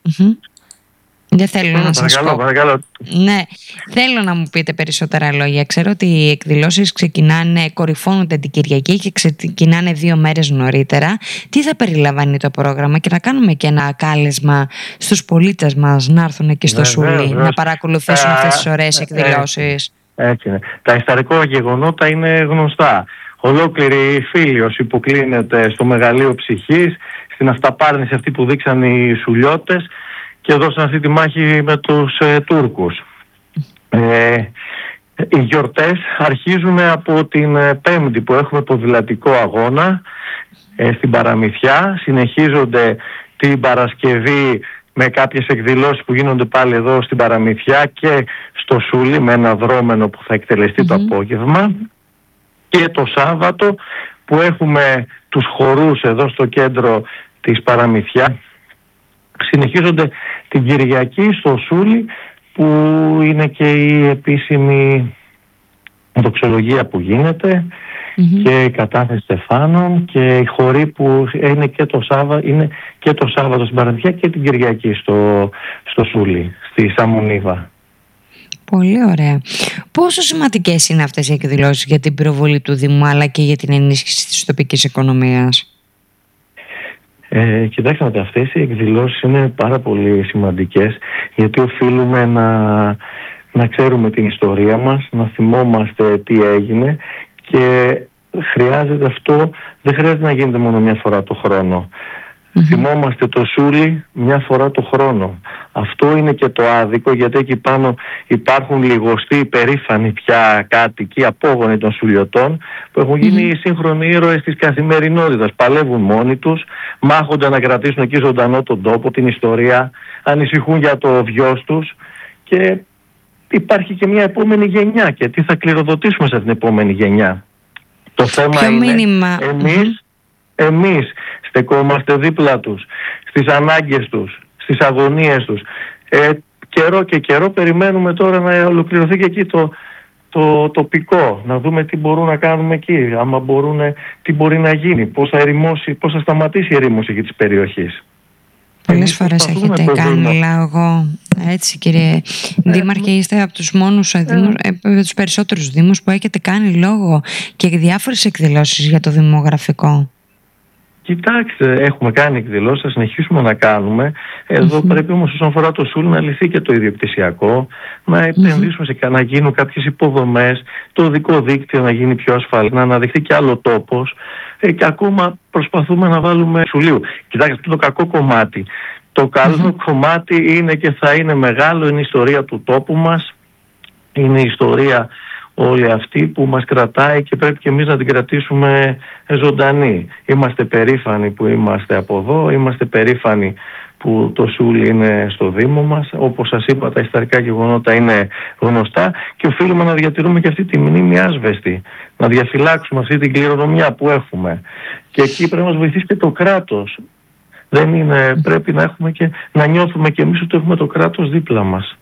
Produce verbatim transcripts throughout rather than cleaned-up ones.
Mm-hmm. Δεν θέλω Mm, να σας παρακαλώ, πω. Παρακαλώ. Ναι, θέλω να μου πείτε περισσότερα λόγια. Ξέρω ότι οι εκδηλώσεις ξεκινάνε, κορυφώνονται την Κυριακή και ξεκινάνε δύο μέρες νωρίτερα. Τι θα περιλαμβάνει το πρόγραμμα, και να κάνουμε και ένα κάλεσμα στους πολίτες μας να έρθουν εκεί στο Σούλι, να παρακολουθήσουν αυτές τις ωραίες εκδηλώσεις. Έτσι είναι. Τα ιστορικά γεγονότα είναι γνωστά. Ολόκληρη η Φίλιος υποκλίνεται στο μεγαλείο ψυχής, στην αυταπάρνηση αυτή που δείξαν οι Σουλιώτες και δώσαν αυτή τη μάχη με τους ε, Τούρκους. Ε, οι γιορτές αρχίζουν από την Πέμπτη που έχουμε ποδηλατικό αγώνα ε, στην Παραμυθιά. Συνεχίζονται την Παρασκευή με κάποιες εκδηλώσεις που γίνονται πάλι εδώ στην Παραμυθιά και στο Σούλι με ένα δρόμενο που θα εκτελεστεί mm-hmm. το απόγευμα. Και το Σάββατο που έχουμε τους χορούς εδώ στο κέντρο της Παραμυθιά. Συνεχίζονται την Κυριακή στο Σούλι που είναι και η επίσημη δοξολογία που γίνεται mm-hmm. και η κατάθεση στεφάνων και οι χοροί που είναι και το Σάββατο, είναι και το Σάββατο στην Παραμυθιά και την Κυριακή στο, στο Σούλι, στη Σαμονίβα. Πολύ ωραία. Πόσο σημαντικές είναι αυτές οι εκδηλώσεις για την προβολή του Δήμου αλλά και για την ενίσχυση της τοπικής οικονομίας? Ε, κοιτάξτε, αυτές οι εκδηλώσεις είναι πάρα πολύ σημαντικές γιατί οφείλουμε να, να ξέρουμε την ιστορία μας, να θυμόμαστε τι έγινε και χρειάζεται αυτό, δεν χρειάζεται να γίνεται μόνο μια φορά το χρόνο. Mm-hmm. Θυμόμαστε το Σούλι μια φορά το χρόνο. Αυτό είναι και το άδικο γιατί εκεί πάνω υπάρχουν λιγοστοί υπερήφανοι πια κάτοικοι, απόγονοι των Σουλιωτών που έχουν γίνει οι mm-hmm. σύγχρονοι ήρωες της καθημερινότητας. Παλεύουν μόνοι τους, μάχονται να κρατήσουν εκεί ζωντανό τον τόπο, την ιστορία, ανησυχούν για το βιός τους και υπάρχει και μια επόμενη γενιά και τι θα κληροδοτήσουμε σε την επόμενη γενιά. Το θέμα Ποιο είναι μήνυμα? εμείς, mm-hmm. εμείς στεκόμαστε δίπλα τους, στις ανάγκες τους, στις αγωνίες τους. Ε, καιρό και καιρό περιμένουμε τώρα να ολοκληρωθεί και εκεί το, το τοπικό, να δούμε τι μπορούν να κάνουμε εκεί, άμα μπορούν, τι μπορεί να γίνει, πώς θα ερημώσει, πώς θα σταματήσει η ερήμωση εκεί της περιοχής. Πολλές φορές έχετε κάνει λόγο, έτσι κύριε ε, Δήμαρχε, είστε από τους μόνους ε, δήμους, ε, τους περισσότερους δήμους που έχετε κάνει λόγο και διάφορες εκδηλώσεις για το δημογραφικό. Κοιτάξτε, έχουμε κάνει εκδηλώσεις, θα συνεχίσουμε να κάνουμε. Εδώ mm-hmm. πρέπει όμως όσον αφορά το Σούλι να λυθεί και το ιδιοκτησιακό, να επενδύσουμε mm-hmm. σε να γίνουν κάποιες υποδομές, το οδικό δίκτυο να γίνει πιο ασφαλή, να αναδειχθεί και άλλο τόπος ε, και ακόμα προσπαθούμε να βάλουμε Σουλίου. Κοιτάξτε, αυτό το κακό κομμάτι. Το καλό mm-hmm. κομμάτι είναι και θα είναι μεγάλο, είναι η ιστορία του τόπου μας, είναι η ιστορία όλη αυτή που μας κρατάει και πρέπει και εμείς να την κρατήσουμε ζωντανή. Είμαστε περήφανοι που είμαστε από εδώ, είμαστε περήφανοι που το Σούλι είναι στο Δήμο μας. Όπως σας είπα, τα ιστορικά γεγονότα είναι γνωστά και οφείλουμε να διατηρούμε και αυτή τη μνήμη άσβεστη, να διαφυλάξουμε αυτή την κληρονομιά που έχουμε. Και εκεί πρέπει να μας βοηθήσει και το κράτος. Δεν είναι, πρέπει να, έχουμε και, να νιώθουμε και εμείς ότι έχουμε το κράτος δίπλα μας.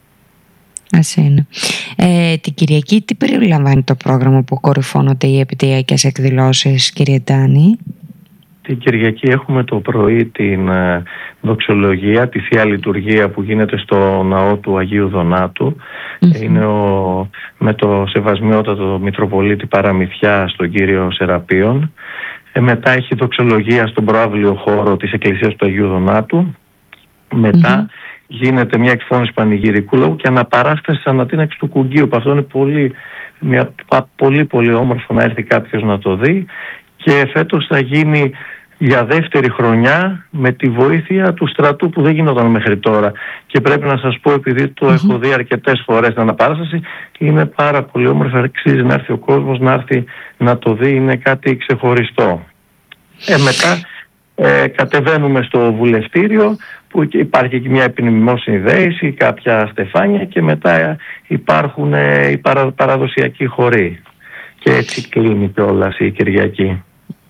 Ας είναι. Ε, την Κυριακή τι περιλαμβάνει το πρόγραμμα που κορυφώνονται οι επιτειακές εκδηλώσεις, κύριε Ντάνη? Την Κυριακή έχουμε το πρωί την ε, δοξολογία, τη Θεία Λειτουργία που γίνεται στο ναό του Αγίου Δονάτου. Mm-hmm. Είναι ο, με το σεβασμιότατο Μητροπολίτη Παραμυθιά στον Κύριο Σεραπείων. Ε, μετά έχει δοξολογία στον προαύλιο χώρο της Εκκλησίας του Αγίου Δονάτου. Μετά mm-hmm. γίνεται μια εκφώνηση πανηγυρικού λόγου και αναπαράσταση ανατείναξη του Κουγκίου, που αυτό είναι πολύ, μια, πολύ πολύ όμορφο να έρθει κάποιος να το δει και φέτος θα γίνει για δεύτερη χρονιά με τη βοήθεια του στρατού που δεν γινόταν μέχρι τώρα και πρέπει να σας πω, επειδή το mm-hmm. έχω δει αρκετές φορές την αναπαράσταση, είναι πάρα πολύ όμορφο, αξίζει να έρθει ο κόσμος να έρθει να το δει, είναι κάτι ξεχωριστό. Ε, μετά ε, κατεβαίνουμε στο βουλευτήριο που υπάρχει και μια επιμνημόσυνη δέηση, κάποια στεφάνια και μετά υπάρχουν ε, οι παρα, παραδοσιακοί χοροί και έτσι κλείνει κιόλας η Κυριακή.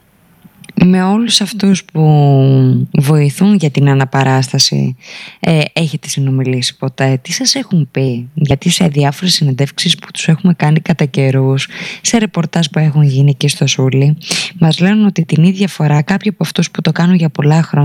Με όλους αυτούς που βοηθούν για την αναπαράσταση ε, έχετε συνομιλήσει ποτέ? Τι σας έχουν πει? Γιατί σε διάφορες συνεντεύξεις που τους έχουμε κάνει κατά καιρούς, σε ρεπορτάζ που έχουν γίνει και στο Σούλι, μας λένε ότι την ίδια φορά κάποιοι από αυτούς που το κάνουν για πολλά χρόνια